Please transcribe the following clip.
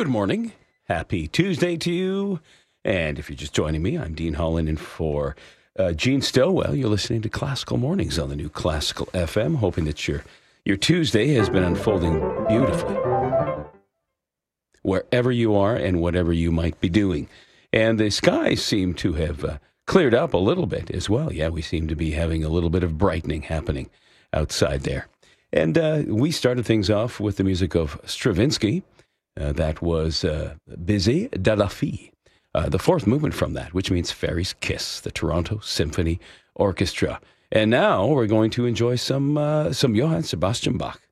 Good morning. Happy Tuesday to you. And if you're just joining me, I'm Dean Holland, and for Gene Stowell, you're listening to Classical Mornings on the new Classical FM, hoping that your Tuesday has been unfolding beautifully wherever you are and whatever you might be doing. And the skies seem to have cleared up a little bit as well. Yeah, we seem to be having a little bit of brightening happening outside there. And we started things off with the music of Stravinsky. That was Baiser de la Fille, the fourth movement from that, which means Fairy's Kiss, the Toronto Symphony Orchestra. And now we're going to enjoy some Johann Sebastian Bach.